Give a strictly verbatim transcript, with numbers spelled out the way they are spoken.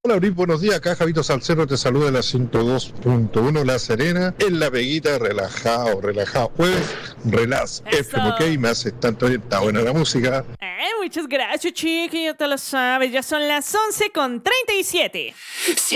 Hola, Brit, buenos días. Acá Javito Salcero te saluda de la ciento dos punto uno La Serena. En la Veguita, relajado, relajado. Jueves, relax. F M, ok, me hace tanto bien. Está buena la música. Eh, muchas gracias, chiqui. Ya te lo sabes. Ya son las once con treinta y siete. Si